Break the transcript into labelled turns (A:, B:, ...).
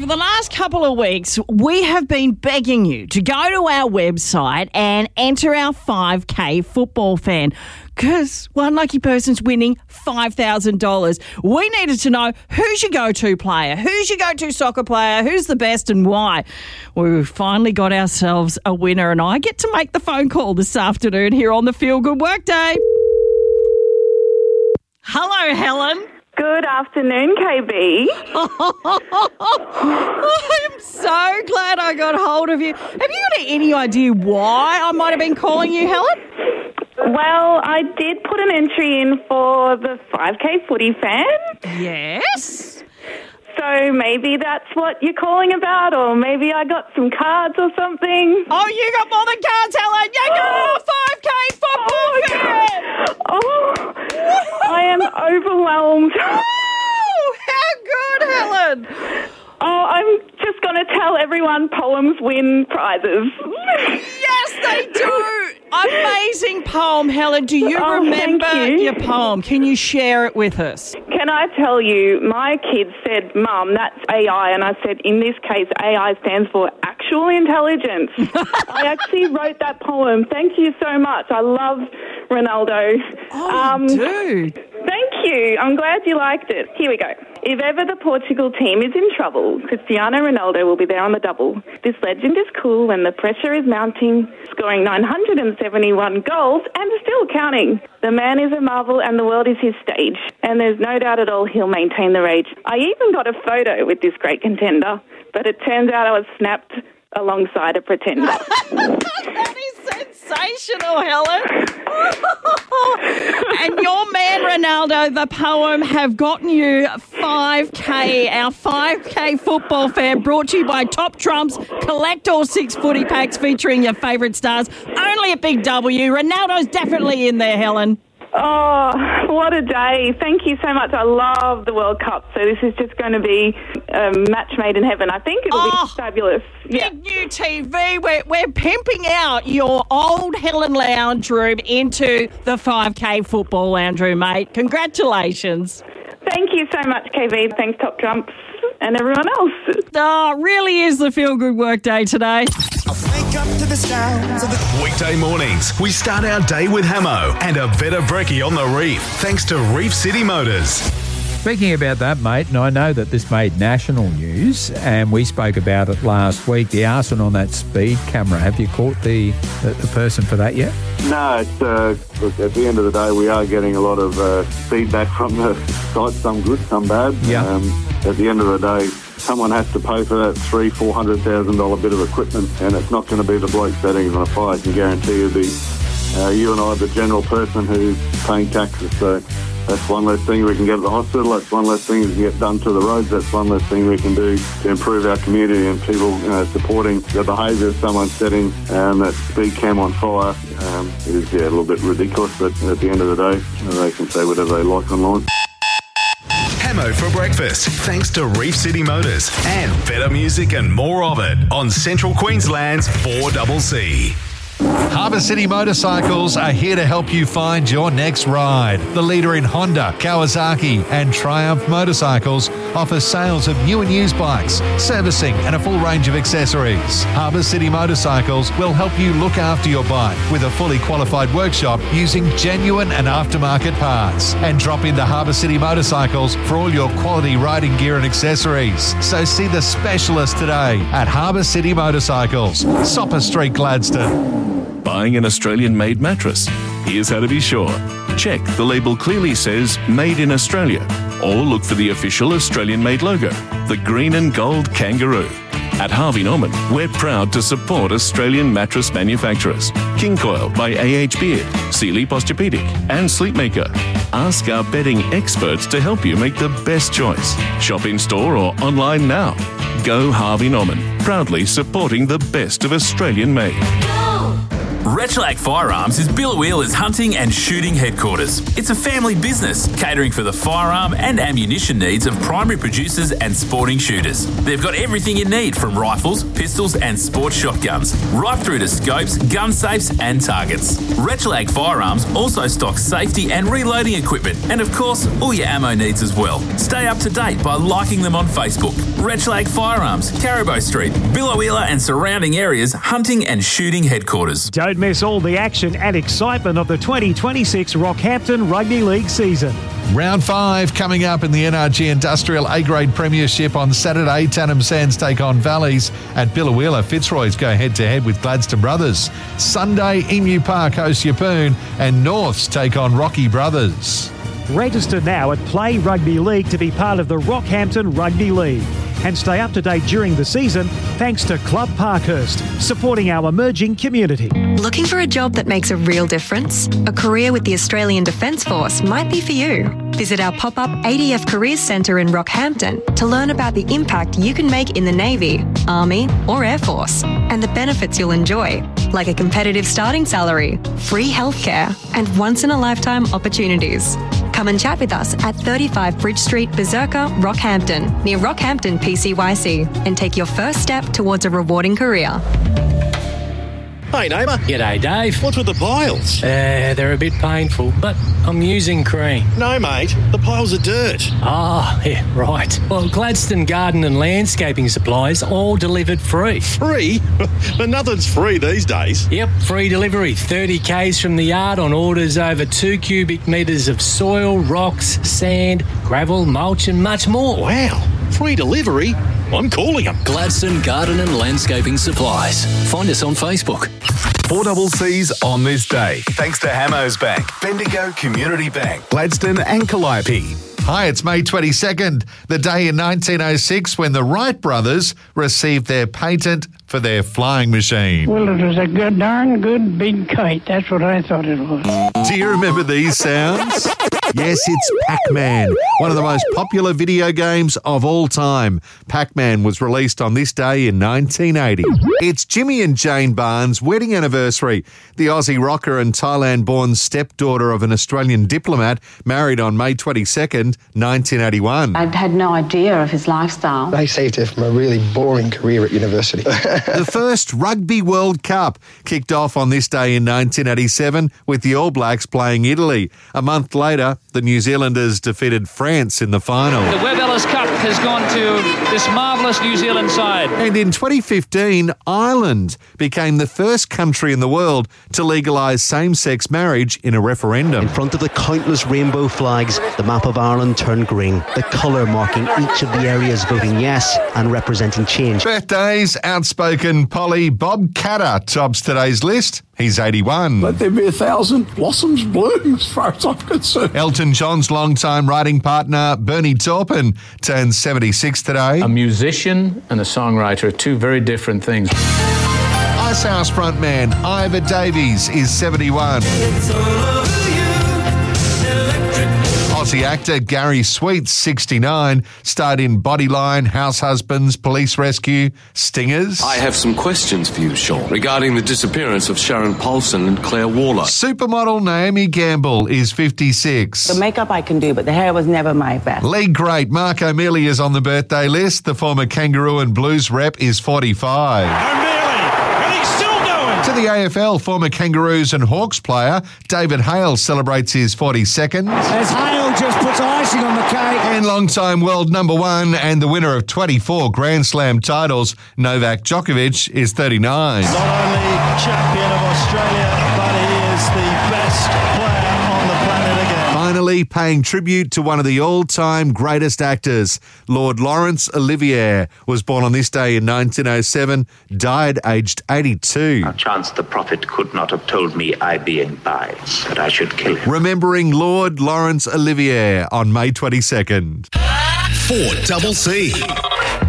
A: the last couple of weeks, we have been begging you to go to our website and enter our 5K football fan because one lucky person's winning $5,000. We needed to know who's your go-to player, who's your go-to soccer player, who's the best and why. We've finally got ourselves a winner and I get to make the phone call this afternoon here on the Feel Good Workday. Hello, Helen.
B: Good afternoon, KB.
A: I'm so glad I got hold of you. Have you got any idea why I might have been calling you, Helen?
B: Well, I did put an entry in for the 5K footy fan.
A: Yes.
B: So maybe that's what you're calling about, or maybe I got some cards or something.
A: Oh, you got more than cards, Helen. You got a 5K football fan.
B: Oh, I am overwhelmed.
A: Oh, how good, Helen.
B: Oh, I'm just going to tell everyone poems win prizes.
A: Yes, they do. Amazing poem, Helen. Do you remember your poem? Can you share it with us?
B: Can I tell you, my kids said, Mum, that's AI. And I said, in this case, AI stands for actual intelligence. I actually wrote that poem. Thank you so much. I love Ronaldo.
A: Oh, you do?
B: Thank you. I'm glad you liked it. Here we go. If ever the Portugal team is in trouble, Cristiano Ronaldo will be there on the double. This legend is cool when the pressure is mounting, scoring 971 goals and still counting. The man is a marvel and the world is his stage. And there's no doubt at all he'll maintain the rage. I even got a photo with this great contender, but it turns out I was snapped alongside a pretender.
A: That is sensational, Helen. And your man, Ronaldo, the poem, have gotten you 5K, our 5K football fan, brought to you by Top Trumps. Collect all 6 footy packs featuring your favourite stars. Only at Big W. Ronaldo's definitely in there, Helen.
B: Oh, what a day. Thank you so much. I love the World Cup, so this is just going to be a match made in heaven. I think it'll be fabulous.
A: Big new TV. We're pimping out your old Helen lounge room into the 5K football lounge room, mate. Congratulations.
B: Thank you so much, KV. Thanks, Top Trumps and everyone else.
A: Oh, it really is the Feel Good Workday today.
C: Weekday mornings, we start our day with Hamo and a Veta Brekkie on the Reef, thanks to Reef City Motors.
D: Speaking about that, mate, and I know that this made national news, and we spoke about it last week, the arson on that speed camera. Have you caught the person for that yet?
E: No, it's, look, at the end of the day, we are getting a lot of feedback from the site, some good, some bad.
D: Yeah.
E: At the end of the day, someone has to pay for that $300,000-$400,000 bit of equipment, and it's not going to be the bloke setting it on fire. I can guarantee you you and I, the general person who's paying taxes. So that's one less thing we can get at the hospital. That's one less thing we can get done to the roads. That's one less thing we can do to improve our community and people supporting the behaviour of someone setting that speed cam on fire is a little bit ridiculous. But at the end of the day, they can say whatever they like online.
C: Hamo for breakfast, thanks to Reef City Motors and better music and more of it on Central Queensland's 4CC.
F: Harbour City Motorcycles are here to help you find your next ride. The leader in Honda, Kawasaki and Triumph motorcycles offers sales of new and used bikes, servicing and a full range of accessories. Harbour City Motorcycles will help you look after your bike with a fully qualified workshop using genuine and aftermarket parts. And drop into Harbour City Motorcycles for all your quality riding gear and accessories. So see the specialist today at Harbour City Motorcycles, Sopper Street, Gladstone.
G: Buying an Australian-made mattress? Here's how to be sure. Check the label clearly says Made in Australia, or look for the official Australian-made logo, the green and gold kangaroo. At Harvey Norman, we're proud to support Australian mattress manufacturers. King Coil by A.H. Beard, Sealy Posturepedic and Sleepmaker. Ask our bedding experts to help you make the best choice. Shop in-store or online now. Go Harvey Norman, proudly supporting the best of Australian-made.
H: Rechlac Firearms is Billawheeler's hunting and shooting headquarters. It's a family business catering for the firearm and ammunition needs of primary producers and sporting shooters. They've got everything you need from rifles, pistols and sports shotguns, right through to scopes, gun safes and targets. Rechlac Firearms also stocks safety and reloading equipment and of course all your ammo needs as well. Stay up to date by liking them on Facebook. Rechlac Firearms, Caribou Street, Billawheeler and surrounding areas hunting and shooting headquarters.
I: Don't miss all the action and excitement of the 2026 Rockhampton Rugby League season.
F: Round 5 coming up in the NRG Industrial A-Grade Premiership on Saturday. Tannum Sands take on Valleys at Billawheeler. Fitzroy's go head-to-head with Gladstone Brothers. Sunday, Emu Park hosts Yeppoon and Norths take on Rocky Brothers.
I: Register now at Play Rugby League to be part of the Rockhampton Rugby League. And stay up to date during the season thanks to Club Parkhurst, supporting our emerging community.
J: Looking for a job that makes a real difference? A career with the Australian Defence Force might be for you. Visit our pop-up ADF Careers Centre in Rockhampton to learn about the impact you can make in the Navy, Army or Air Force and the benefits you'll enjoy, like a competitive starting salary, free healthcare and once-in-a-lifetime opportunities. Come and chat with us at 35 Bridge Street, Berserker, Rockhampton, near Rockhampton PCYC, and take your first step towards a rewarding career.
K: Hey, neighbour.
L: G'day, Dave.
K: What's with the piles?
L: They're a bit painful, but I'm using cream.
K: No, mate. The piles are dirt.
L: Ah, yeah, right. Well, Gladstone Garden and Landscaping Supplies all delivered free.
K: Free? But nothing's free these days.
L: Yep, free delivery. 30 Ks from the yard on orders over 2 cubic metres of soil, rocks, sand, gravel, mulch and much more.
K: Wow. Free delivery? I'm calling them.
M: Gladstone Garden and Landscaping Supplies. Find us on Facebook.
C: 4CC's on this day, thanks to Hamos Bank, Bendigo Community Bank, Gladstone and Calliope.
F: Hi, it's May 22nd, the day in 1906 when the Wright brothers received their patent for their flying machine.
N: Well, it was a darn good big kite. That's what I thought it was.
F: Do you remember these sounds? Yes, it's Pac-Man, one of the most popular video games of all time. Pac-Man was released on this day in 1980. It's Jimmy and Jane Barnes' wedding anniversary. The Aussie rocker and Thailand-born stepdaughter of an Australian diplomat married on May 22nd, 1981.
O: I had no idea of his lifestyle.
P: They saved her from a really boring career at university.
F: The first Rugby World Cup kicked off on this day in 1987 with the All Blacks playing Italy. A month later, the New Zealanders defeated France in the final.
Q: The Webb Ellis Cup has gone to this marvellous New Zealand side.
F: And in 2015, Ireland became the first country in the world to legalise same-sex marriage in a referendum.
R: In front of the countless rainbow flags, the map of Ireland turned green, the colour marking each of the areas voting yes and representing change.
F: Birthdays, outspoken Polly Bob Catter tops today's list. He's 81.
S: Let there be 1,000 blossoms bloom as far as I'm concerned.
F: Elton John's longtime writing partner Bernie Taupin turns 76 today.
T: A musician and a songwriter are two very different things.
F: Icehouse frontman Ivor Davies is 71. Aussie actor Gary Sweet's 69, starred in Bodyline, House Husbands, Police Rescue, Stingers.
U: I have some questions for you, Sean, regarding the disappearance of Sharon Paulson and Claire Waller.
F: Supermodel Naomi Gamble is 56.
V: The makeup I can do, but the hair was never my best.
F: League great Mark O'Mealy is on the birthday list. The former Kangaroo and Blues rep is 45. To the AFL, former Kangaroos and Hawks player David Hale celebrates his 42nd.
W: As Hale just puts icing on the cake.
F: And long-time world number one and the winner of 24 Grand Slam titles, Novak Djokovic, is 39.
X: Not only champion of Australia, but he is the best player on the planet again.
F: Finally, paying tribute to one of the all-time greatest actors, Lord Laurence Olivier, was born on this day in 1907, died aged 82.
Y: Chance the prophet could not have told me, I being by, that I should kill him.
F: Remembering Lord Laurence Olivier on May 22nd.
C: 4CC.